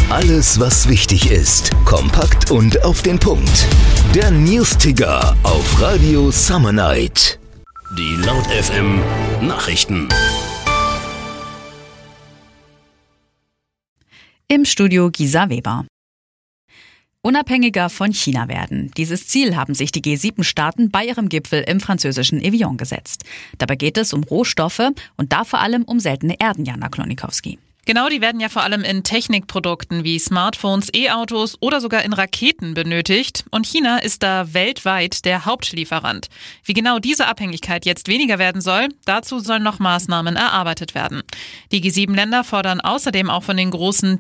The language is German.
Alles, was wichtig ist, kompakt und auf den Punkt. Der News-Ticker auf Radio Summer Night. Die Laut FM Nachrichten. Im Studio Gisa Weber. Unabhängiger von China werden. Dieses Ziel haben sich die G7-Staaten bei ihrem Gipfel im französischen Evian gesetzt. Dabei geht es um Rohstoffe und da vor allem um seltene Erden, Jana Klonikowski. Genau, die werden ja vor allem in Technikprodukten wie Smartphones, E-Autos oder sogar in Raketen benötigt. Und China ist da weltweit der Hauptlieferant. Wie genau diese Abhängigkeit jetzt weniger werden soll, dazu sollen noch Maßnahmen erarbeitet werden. Die G7-Länder fordern außerdem auch von den großen